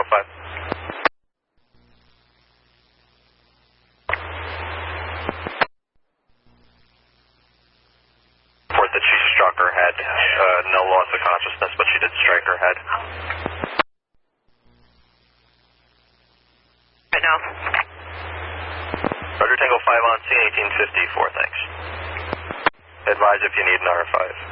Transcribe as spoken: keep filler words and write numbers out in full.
five. Report that she struck her head. Uh, no loss of consciousness, but she did strike her head. Right now. Roger, Tango five on scene, eighteen fifty-four, thanks. Advise if you need an R five.